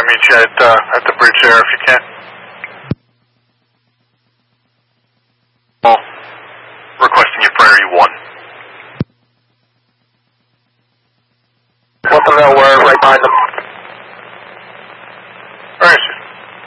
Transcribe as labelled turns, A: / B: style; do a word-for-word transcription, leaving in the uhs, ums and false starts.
A: I'll meet you at, uh, at the bridge there if you can. Well, requesting you priority one.
B: Wilsonville, we're right behind them.